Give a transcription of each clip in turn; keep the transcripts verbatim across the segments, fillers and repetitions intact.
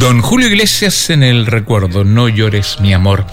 Don Julio Iglesias en el recuerdo, no llores mi amor.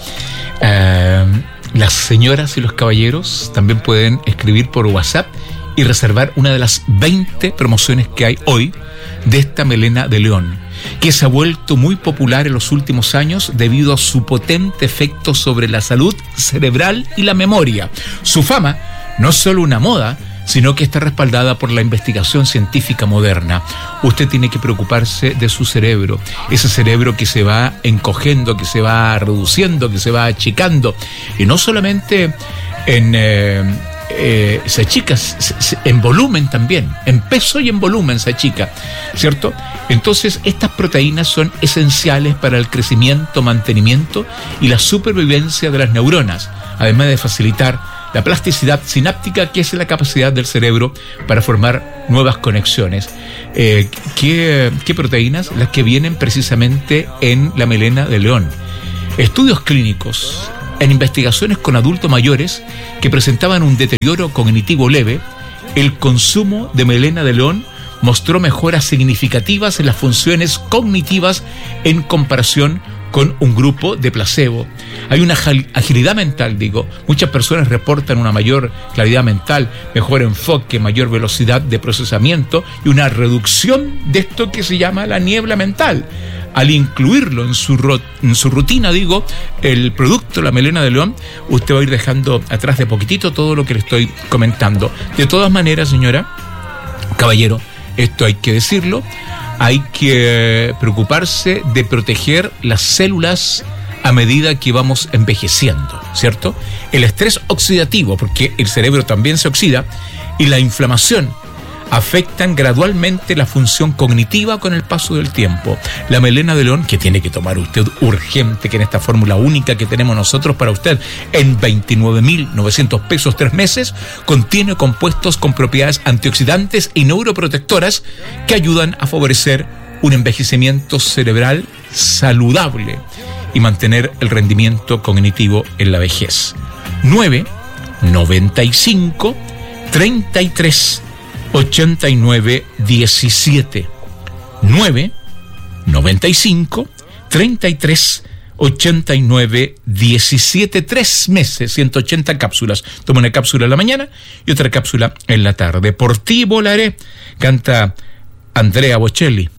Uh, las señoras y los caballeros también pueden escribir por WhatsApp y reservar una de las veinte promociones que hay hoy de esta melena de león, que se ha vuelto muy popular en los últimos años debido a su potente efecto sobre la salud cerebral y la memoria. Su fama no es solo una moda, sino que está respaldada por la investigación científica moderna. Usted tiene que preocuparse de su cerebro, ese cerebro que se va encogiendo, que se va reduciendo, que se va achicando, y no solamente en... Eh, Eh, se achica se, se, en volumen también, en peso y en volumen se achica, ¿cierto? Entonces estas proteínas son esenciales para el crecimiento, mantenimiento y la supervivencia de las neuronas, además de facilitar la plasticidad sináptica, que es la capacidad del cerebro para formar nuevas conexiones. Eh, ¿qué, ¿Qué proteínas? Las que vienen precisamente en la melena de león. Estudios clínicos en investigaciones con adultos mayores que presentaban un deterioro cognitivo leve, el consumo de melena de león mostró mejoras significativas en las funciones cognitivas en comparación con un grupo de placebo. Hay una agilidad mental, digo. Muchas personas reportan una mayor claridad mental, mejor enfoque, mayor velocidad de procesamiento y una reducción de esto que se llama la niebla mental. Al incluirlo en su, en su rutina, digo, el producto, la melena de león, usted va a ir dejando atrás de poquitito todo lo que le estoy comentando. De todas maneras, señora, caballero, esto hay que decirlo, hay que preocuparse de proteger las células a medida que vamos envejeciendo, ¿cierto? El estrés oxidativo, porque el cerebro también se oxida, y la inflamación afectan gradualmente la función cognitiva con el paso del tiempo. La melena de león, que tiene que tomar usted urgente, que en esta fórmula única que tenemos nosotros para usted, en veintinueve mil novecientos pesos tres meses, contiene compuestos con propiedades antioxidantes y neuroprotectoras que ayudan a favorecer un envejecimiento cerebral saludable y mantener el rendimiento cognitivo en la vejez. nueve noventa y cinco treinta y tres ochenta y nueve diecisiete. nueve noventa y cinco treinta y tres ochenta y nueve diecisiete. Tres meses, ciento ochenta cápsulas. Toma una cápsula en la mañana y otra cápsula en la tarde. Por ti volaré, canta Andrea Bocelli.